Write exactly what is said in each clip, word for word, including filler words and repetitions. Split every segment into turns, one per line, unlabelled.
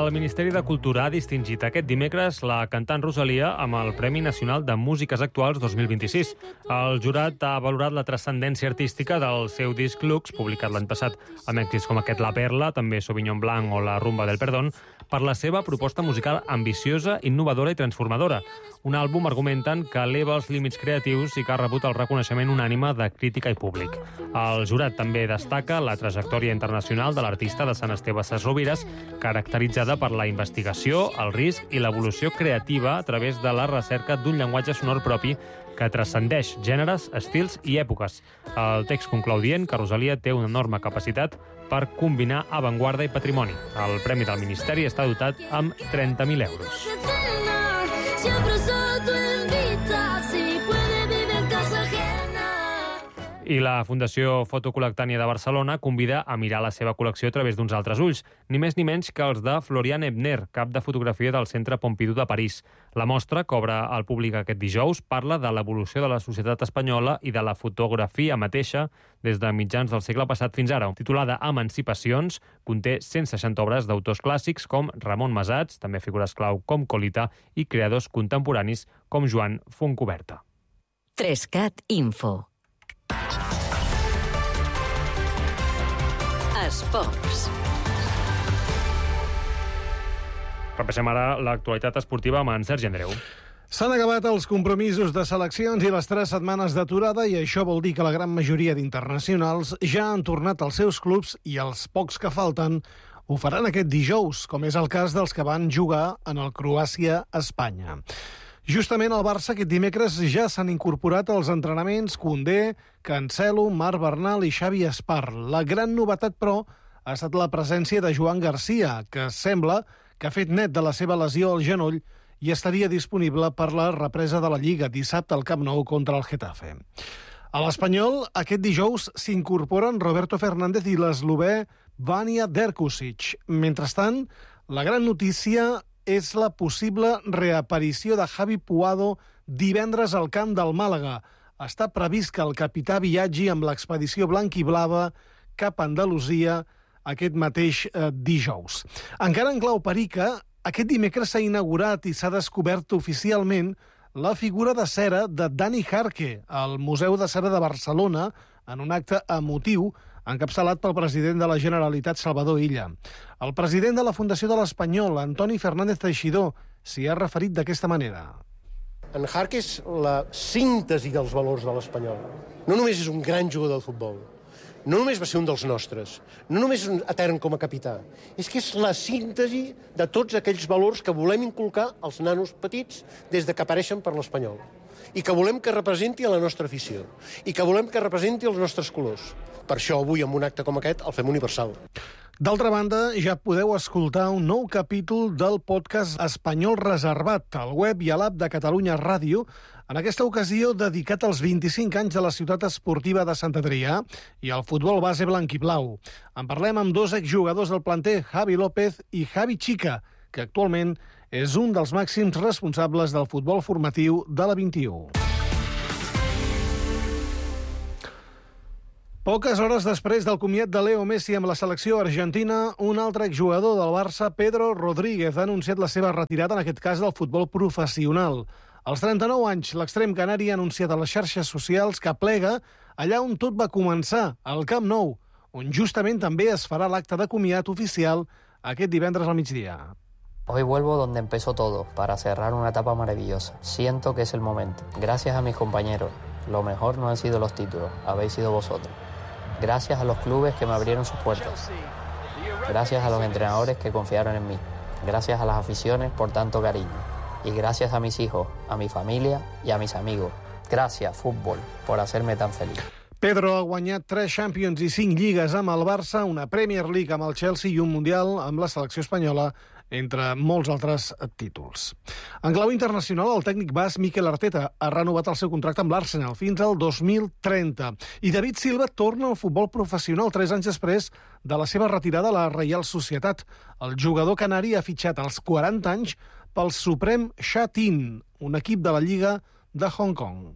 El Ministeri de Cultura ha distingit aquest dimecres la cantant Rosalia amb el Premi Nacional de Músiques Actuals dos mil vint-i-sis. El jurat ha valorat la transcendència artística del seu disc Lux, publicat l'any passat amb èxits com aquest La Perla, també Sauvignon Blanc o La Rumba del Perdón, per la seva proposta musical ambiciosa, innovadora i transformadora. Un àlbum, argumenten, que eleva els límits creatius i que ha rebut el reconeixement unànime de crítica i públic. El jurat també destaca la trajectòria internacional de l'artista de Sant Esteve Sesrovires, caracteritzada per la investigació, el risc i l'evolució creativa a través de la recerca d'un llenguatge sonor propi que transcendeix gèneres, estils i èpoques. El text conclou dient que Rosalia té una enorme capacitat per combinar avantguarda i patrimoni. El Premi del Ministeri està dotat amb trenta mil euros. I la Fundació Fotocolectània de Barcelona convida a mirar la seva col·lecció a través d'uns altres ulls, ni més ni menys que els de Florian Ebner, cap de fotografia del Centre Pompidou de París. La mostra, que obre al públic aquest dijous, parla de l'evolució de la societat espanyola i de la fotografia mateixa des de mitjans del segle passat fins ara. Titulada Emancipacions, conté cent seixanta obres d'autors clàssics com Ramon Masats, també figures clau com Colita, i creadors contemporanis com Joan Fontcoberta.
Trescat Info. Esports.
Repassem ara l'actualitat esportiva amb en Sergi Andreu.
S'han acabat els compromisos de seleccions i les tres setmanes d'aturada, i això vol dir que la gran majoria d'internacionals ja han tornat als seus clubs i els pocs que falten ho faran aquest dijous, com és el cas dels que van jugar en el Croàcia-Espanya. Justament al Barça aquest dimecres ja s'han incorporat als entrenaments Koundé, Cancelo, Marc Bernal i Xavi Espar. La gran novetat, però, ha estat la presència de Joan Garcia, que sembla que ha fet net de la seva lesió al genoll i estaria disponible per la represa de la Lliga dissabte al Camp Nou contra el Getafe. A l'Espanyol, aquest dijous s'incorporen Roberto Fernández i l'eslovè Vanja Drkušić. Mentrestant, la gran notícia és la possible reaparició de Javi Puado divendres al camp del Màlaga. Està previst que el capità viatgi amb l'expedició blanc-i-blava cap a Andalusia aquest mateix eh, dijous. Encara en clau perica, aquest dimecres s'ha inaugurat i s'ha descobert oficialment la figura de cera de Dani Jarque al Museu de Cera de Barcelona en un acte emotiu encapçalat pel president de la Generalitat, Salvador Illa. El president de la Fundació de l'Espanyol, Antoni Fernández Teixidor, s'hi ha referit d'aquesta manera.
En Jarque és la síntesi dels valors de l'Espanyol. No només és un gran jugador de futbol, no només va ser un dels nostres, no només és un etern com a capità, és que és la síntesi de tots aquells valors que volem inculcar als nanos petits des de que apareixen per l'Espanyol, i que volem que representi a la nostra afició, i que volem que representi els nostres colors. Per això avui, amb un acte com aquest, el fem universal.
D'altra banda, ja podeu escoltar un nou capítol del podcast Espanyol Reservat, al web i a l'app de Catalunya Ràdio, en aquesta ocasió dedicat als vint-i-cinc anys de la ciutat esportiva de Sant Adrià i al futbol base blanc i blau. En parlem amb dos exjugadors del planter, Javi López i Javi Chica, que actualment és un dels màxims responsables del futbol formatiu de la vint-i-u. Poques hores després del comiat de Leo Messi amb la selecció argentina, un altre exjugador del Barça, Pedro Rodríguez, ha anunciat la seva retirada, en aquest cas del futbol professional. Als trenta-nou anys, l'extrem canari ha anunciat a les xarxes socials que plega allà on tot va començar, al Camp Nou, on justament també es farà l'acte de comiat oficial aquest divendres al migdia.
Hoy vuelvo donde empezó todo, para cerrar una etapa maravillosa. Siento que es el momento. Gracias a mis compañeros. Lo mejor no han sido los títulos, habéis sido vosotros. Gracias a los clubes que me abrieron sus puertas. Gracias a los entrenadores que confiaron en mí. Gracias a las aficiones por tanto cariño. Y gracias a mis hijos, a mi familia y a mis amigos. Gracias, fútbol, por hacerme tan feliz.
Pedro ha guanyat tres Champions i cinc lligues amb el Barça, una Premier League amb el Chelsea i un Mundial amb la selecció espanyola, entre molts altres títols. En clau internacional, el tècnic basc Mikel Arteta ha renovat el seu contracte amb l'Arsenal fins al dos mil trenta. I David Silva torna al futbol professional tres anys després de la seva retirada a la Reial Societat. El jugador canari ha fitxat als quaranta anys pel Suprem Sha-Tin, un equip de la Lliga de Hong Kong.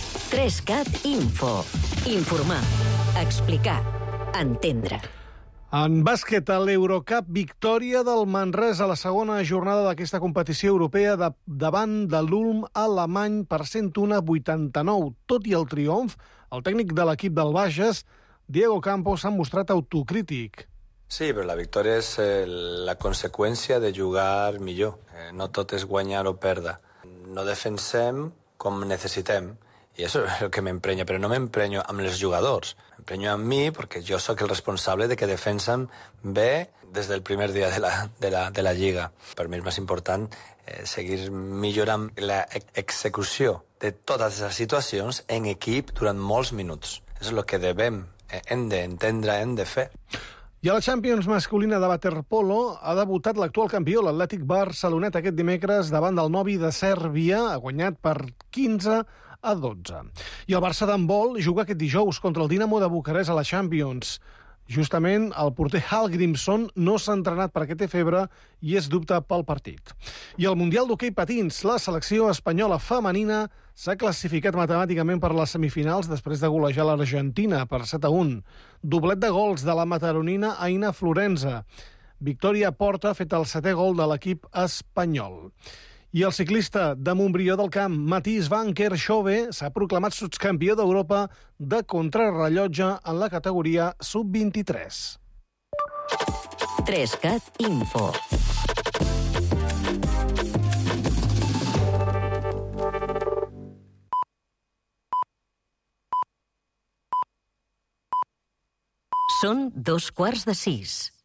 Trescat Info. Informar, explicar, entendre.
En bàsquet, a l'Eurocup, victòria del Manresa a la segona jornada d'aquesta competició europea de, davant de l'Ulm alemany per cent un a vuitanta-nou. Tot i el triomf, el tècnic de l'equip del Bages, Diego Campos, s'ha mostrat autocrític.
Sí, però la victòria és eh, la conseqüència de jugar millor. Eh, no tot és guanyar o perdre. No defensem com necessitem, i això és el que m'emprenya, però no m'emprenyo amb els jugadors. M'emprenyo amb mi perquè jo sóc el responsable de que defensen bé des del primer dia de la, de la, de la Lliga. Per mi és més important eh, seguir millorant la execució de totes les situacions en equip durant molts minuts. És el que devem, eh, hem d'entendre, hem de fer.
I a la Champions masculina de waterpolo ha debutat l'actual campió, l'Atlètic Barcelonet, aquest dimecres davant del Novi de Sèrbia. Ha guanyat per quinze a dotze. I el Barça d'handbol juga aquest dijous contra el Dinamo de Bucarest a la Champions. Justament, el porter Hallgrímsson no s'ha entrenat perquè té febre i és dubte pel partit. I al Mundial d'Hoquei Patins, la selecció espanyola femenina s'ha classificat matemàticament per les semifinals després de golejar l'Argentina per set a un. Doblet de gols de la mataronina Aina Florenza. Victòria Porta ha fet el setè gol de l'equip espanyol. I el ciclista de Montbrió del Camp, Mathies van Kerschobe, s'ha proclamat subcampió d'Europa de contrarrellotge en la categoria sub vint-i-tres.
Trescat Info. Són dos quarts de sis.